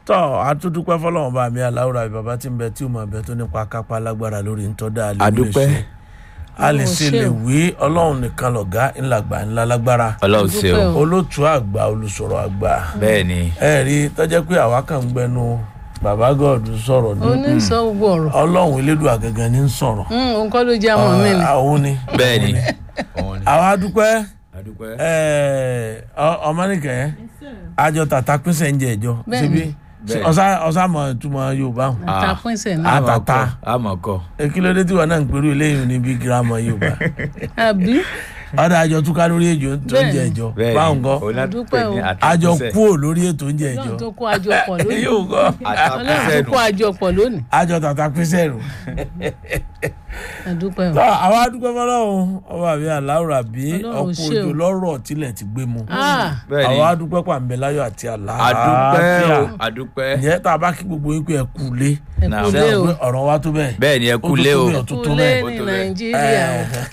tọ́ àtúndúpẹ́ fọlọ́run bá mi aláwòrán bàbá tí ń bẹ tí ó máa bẹ tó nípa kápá lágbára lórí ntọ́dá adúpẹ́ a lè ṣe lè wí ọlọ́run nìkan lọ̀gá ńlágbà ńlá lágbára ọlọ́run ṣe o olótùú àgbà olùsọ̀rọ̀ àgbà bẹ́ẹ̀ ni ẹ rí tọ́jẹ́ pé àwa kàn ń gbẹnu bàbá God sọ̀rọ̀ ní ó ní sọ gbogbo ọ̀rọ̀ ọlọ́run elédùn àgàgàn ní sọ̀rọ̀ nǹkan ló jẹ́ àwọn mi ni àwọn ni bẹ́ẹ̀ ni àwa dúpẹ́ adúpẹ́ ọmọnìkẹ́ àjọ tàtà pínṣẹ̀ ń jẹ ìjọ síbí ọ̀sàmọ̀ ìtumọ̀ Yorùbá àtàpínsẹ̀ ní àtàtà àmọ̀kọ́ kílódé tí wọn náà ń pẹ̀lú eléyìí níbi gírámà Yorùbá àbí ọ̀dà àjọ túká lórí èjò tó ń jẹ ìjọ báwọn kọ́ àjọ kúò lórí ètò ń jẹ ìjọ Ọlọ́run tó kó àjọ pọ̀ lónìí yóò kọ́ Ọlọ́run tó kó àjọ pọ̀ lónìí àjọ tàtà pínṣẹ̀ rò àdúpẹ́ o. àwọn adúpẹ́ fọlọ́run ọba mi aláwòrán bí Ọlọ́run ọkọ̀ ṣe o. òjò lọ́rọ̀ tilẹ̀ ti gbé mu bẹ́ẹ̀ ni àwọn adúpẹ́ pàmbẹ́ láyọ̀ àti àlàáfíà adúpẹ́ o adúpẹ́ ǹjẹ́ tá a bá kí gbogbo yín pé ẹ kú lé ẹ kú lé o ṣé ọ̀rọ̀ wa tó bẹ́ẹ̀ bẹ́ẹ̀ ni ẹ kú lé o ó tó kú lé ní Nàìjíríà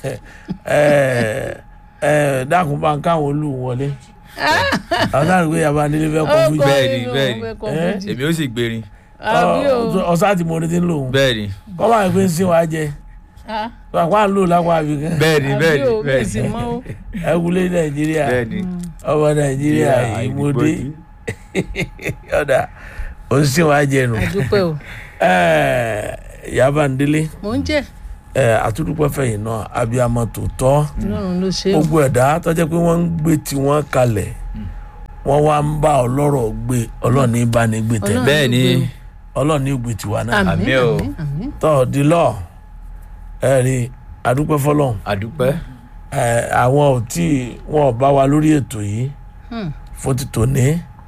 o dákun bá ń káwọn olú wọlé ọ̀sán ìwé yaba nílé fẹ́ kọ́ fún bẹ́ẹ̀ ni bẹ́ẹ̀ ni èmi ó sì gbèrin àbí o ọ̀sán àti mọ̀ọ́dé ti ń lò ó bẹ́ẹ̀ ni kọ́ máa ń pè ń sìn wá jẹ wà á lò lápá àbíkan bẹ́ẹ̀ ni bẹ́ẹ̀ ni àbí o bẹ́ẹ̀ sì ni mọ́ o. ẹ wulé Nàìjíríà bẹ́ẹ̀ ni ọmọ Nàìjíríà ìmọ̀dé ọ̀dà ó ń sìn wá jẹ nù àdúpẹ́ o yaba ndélé mò ń jẹ́ àtúndúpẹ́ fẹ̀yìn náà abiyamọ tòótọ́ Ọlọ́run ló ṣe o gbogbo ẹ̀dá tọ́jẹ́ pé wọ́n ń gbé tiwọn kalẹ̀ wọ́n wá ń bá ọlọ́rọ̀ gbé ọlọ́ọ̀ni bá ní gbé tẹ̀ Ọlọ́run bẹ́ẹ̀ ni ọlọ́ọ̀ni gbé tiwa náà àmín àmín o. àmín tọ́ dílọ́ ẹ̀rí adúpẹ́ fọlọ́run adúpẹ́ àwọn ò tí wọn ò bá wa lórí ètò yìí fún ti tòní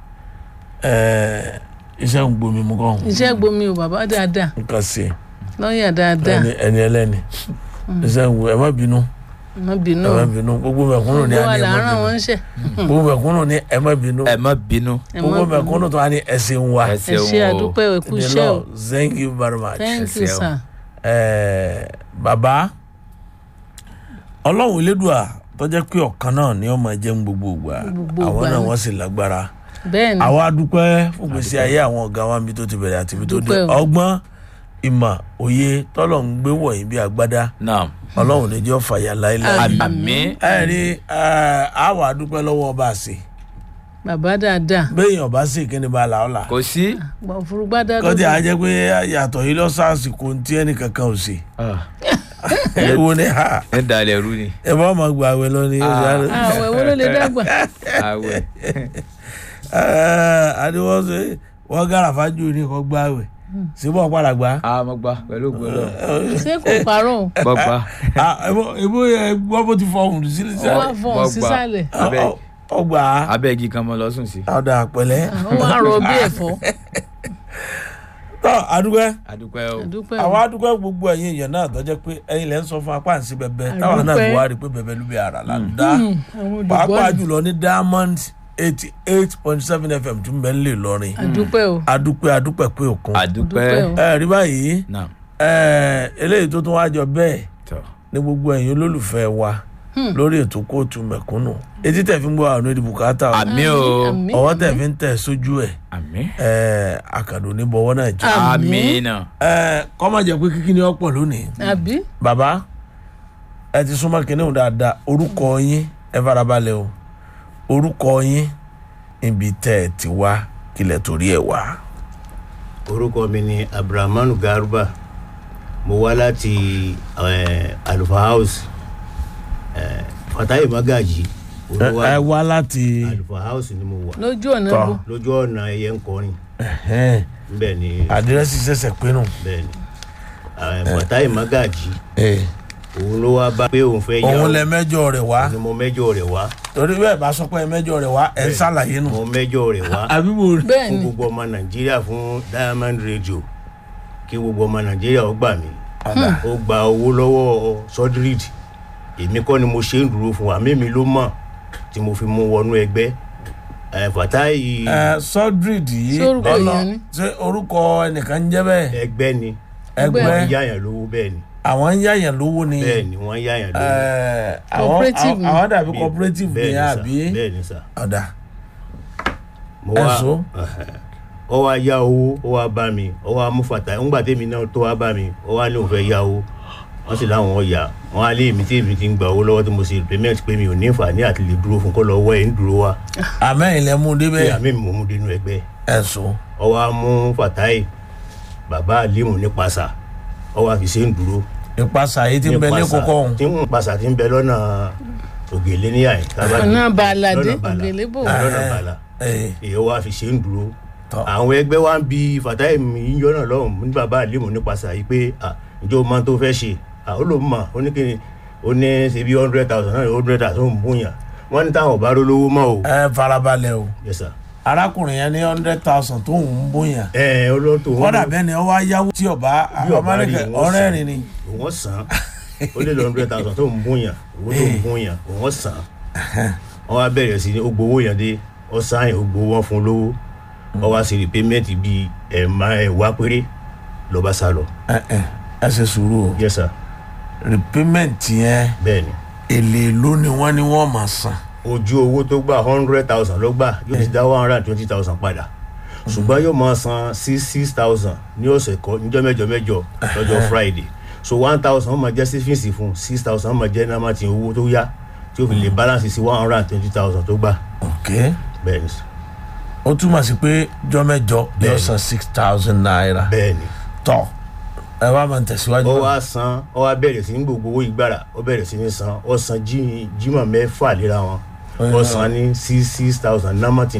iṣẹ́ ń gbomi mú kọ́ iṣẹ́ gbomi o bàbá dáadáa nǹkan sí lọ́ọ̀yà dáadáa ẹni ẹlẹ́ni iṣẹ́ ń gbomi ẹ má bínú má bínú ẹ o má bínú gbogbo mẹ̀kúnnù ní gbogbo wa àní ẹ là má ń ràn bínú wọ́n ń ṣe gbogbo mẹ̀kúnnù ní ẹ má bínú ẹ má bínú ẹ má gbogbo bínú mẹ̀kúnnù tó wà ní ẹsẹ̀ ń wa ẹ ẹ ṣe ṣeun o àdúpẹ́ o ẹ kú iṣẹ́ o thank you very much. thank you Ẹ ṣeun. sir Bàbá Ọlọ́run Elédùà tó jẹ́ pé ọ̀kan náà ni ó máa jẹun gbogbo ìgbà Gbogbo àwọn ìgbà náà ni. wọ́n sì lágbára bẹ́ẹ̀ ni àwa dúpẹ́ fún gbèsè ayé àwọn ọ̀gá wa níbi tó ti bẹ̀rẹ̀ àti ibi tó dé Dúpẹ́ o. ọgbọ́n ìmọ̀ òye tọ́lọ̀ ń gbé wọ̀nyí bí agbádá náà Ọlọ́run lè jẹ́ ọ̀fàyà láéláé àmín ẹ rí àwa dúpẹ́ lọ́wọ́ ọba àṣẹ bàbá dáadáa béèyàn ọba ṣe kíni bá la ọ̀la kò sí òfurufú dáadáa kọ́tí àjẹ́ pé yàtọ̀ yìí lọ́sàásìkò tí ẹnì kankan ò ṣe wo ni ha ẹ dalẹ̀ rú ni ẹ bá ọmọ gba àwẹ̀ lọ ni àwẹ̀ wo ló lè dàgbà àwẹ̀ àdéhùn ṣe wọ́n gàràfà jù ní kò gba àwẹ̀ síbọ̀ padà gbà. mo gbà pẹ̀lú gbọ́dọ̀ ṣé kò parọ́ o bọ́gbà ìbò yẹ gbọ́ bó ti fọhùn sílẹ̀ ó wá fọ̀n sísàlẹ̀ ọgbà abẹ́gi kan mọ́ lọ sùn sí. ọ̀dà pẹ̀lẹ́. ó wá rọ bí ẹ̀fọ́ tọ́ adúgbẹ́ adúpẹ́ o àdúpẹ́ àwọn adúgbẹ́ gbogbo ẹ̀yin èèyàn náà tọ́jẹ́ pé ẹ̀yin lẹ́ ń sọ fún apá àǹsí bẹ̀bẹ̀ táwọn náà fi wá rí i pé bẹ̀bẹ̀ ló bẹ ara ládùúdá pàápàá jùlọ ní Diamond 88.7 FM tún bẹ́ẹ̀ ń lè lọrin àdúpẹ́ o adúpẹ́ pé òkun adúpẹ́ rí báyìí náà eléyìí tó tún wá jọ bẹ́ẹ̀ tọ́ ní gbogbo ẹ̀yin olólùfẹ́ wa lórí ètò kóòtù mẹ̀kúnnù etí tẹ̀ fi ń gbọ́ àwọn èdè bùkátà àmín o ọwọ́ tẹ̀ fi ń tẹ̀ sójú ẹ̀ àmín àkàdùn ní bọ́wọ́ náà jẹ́ àmín náà kọ́ má jẹ́ pé kíkí ni ọ̀pọ̀ lónìí àbí bàbá ẹ ti súnmọ́ kìnìún dáadáa orúkọ yín ẹ farabalẹ̀ o orúkọ yín ibi tẹ́ ẹ ti wá kílẹ̀ torí ẹ̀ wá. orúkọ mi ni Abdulrahman Garuba mo wá láti Alfa House Fatai Magaji ẹ wá láti Alfa House ni mo wà lójú ọ̀nà Tọ́. bó lójú ọ̀nà ẹyẹ ń kọrin bẹ́ẹ̀ ni àdírẹ́sì ṣẹ̀ṣẹ̀ pinnu. bẹ́ẹ̀ ni Fatai Magaji òun ló wá bá pé òun fẹ́ yá òun lẹ mẹ́jọ rẹ̀ wá ni mo mẹ́jọ rẹ̀ wá torí bẹ́ẹ̀ bá sọ pé mẹ́jọ rẹ̀ wá ẹ̀ ń ṣàlàyé nù. mo mẹ́jọ rẹ̀ wá àbíbo bẹ́ẹ̀ fún ni gbogbo ọmọ Nàìjíríà fún Diamond Radio kí gbogbo ọmọ Nàìjíríà ó gbà mí ó gba owó lọ́wọ́ Sodrid èmi kọ́ ni mo ṣe ń dúró fún wa mímí ló mọ̀ tí mo fi mú wọnú ẹgbẹ́ Fatai Sodrid yìí Sórúkọ èèyàn ni. ṣé orúkọ ẹnìkan ń jẹ́ bẹ́ẹ̀ ẹgbẹ́ ni ẹgbẹ́ wọ́n yáyàn lówó bẹ́ẹ̀ ni àwọn ń yáyàn lówó ni bẹ́ẹ̀ ni wọ́n yáyàn lówó Cooperative ni. àwọn dàbí cooperative ni bẹ́ẹ̀ ni sà, àbí bẹ́ẹ̀ ni sà ọ̀dà mo wá Ẹ̀sọ́. ó wá yá owó ó wá bá mi ó wá mú Fatai ńgbà tèmi náà tó wá bá mi ó wá ní òun fẹ́ yá owó wọ́n sì láwọn ọ̀yà wọ́n á lé èmi tí èmi ti ń gba owó lọ́wọ́ tí mo ṣe payment pé mi ò ní ìfàní àti lè dúró fún kọ́ lọ́wọ́ ẹ̀ ń dúró wa. àmẹ́yìn lẹ mú débẹ̀. àmì mi mú dénú ẹgbẹ́. ẹ̀sùn. ó wá mú Fatai bàbá Alimu ní Pàṣà ó wá fi ṣe ń dúró. ìpàṣà yìí ti ń bẹ ní kókó ọ̀hún. tí ń Pàṣà ti ń bẹ lọ́nà Ògèlè ní àyè. ọ̀nà Bàlàdé Ògèlè bò. lọ́nà Bàlà èyí wá fi ṣe ń dúró. àwọn ẹgbẹ́ wa ń bi Fatai mi yọ náà lọ́hùn ní bàbá Alimu ní Pàṣà yìí pé ìjọ máa tó fẹ́ ṣe ó ló mọ̀ ó ní kíni ó ní ṣe bí 100,000 náà 100,000 ń búyàn wọ́n ní táwọn ọ̀bá lólówó mọ́ o. ẹ farabalẹ̀ o. Yes sir. arákùnrin yẹn ní 100,000 tó ń búyàn. olóòtú wọn. kọ́dà bẹ́ẹ̀ ni ọ wá yáwó tí ọba amẹ́ríkà ọ̀rẹ́ rìn ni. wọ́n san ó lé 100,000 tó ń búyàn owó tó ń búyàn wọ́n san wọ́n wá bẹ̀rẹ̀ sí ní ó gbowó yẹn dé ó sáyìn ó gbowó wọn fún lówó wọ́n wá sí repayment bíi ẹ̀wá péré ló bá sá lọ. ẹ ṣe sùúrù o. Yes sir. repayment yẹn. bẹ́ẹ̀ni. èlé ló ni wọ́n ní wọ́n máa san. ojú owó tó gbà 100,000 ló gbà yóò ti dá 120,000 padà ṣùgbọ́n yóò máa san 6,000 ní ọ̀sẹ̀ kọ́ níjọ́ mẹ́jọ lọ́jọ́ Friday so 1,000 wọ́n máa jẹ́ savings fún 6,000 wọ́n máa jẹ́ náà máa ti owó tó yá tí ó fi lè balance sí 120,000 tó gbà. ok bẹ́ẹ̀ni. ó túmọ̀ sí pé jọ́ mẹ́jọ yóò san 6,000 naira. bẹ́ẹ̀ni. tọ́ ẹ wá máa ń tẹ̀síwájú. ó wá san ó wá bẹ̀rẹ̀ sí ní gbogbo owó ìgbàrà ó bẹ̀rẹ̀ sí ní san ó san jímọ̀ mẹ́fà léra wọn ó san ní 6,000 náà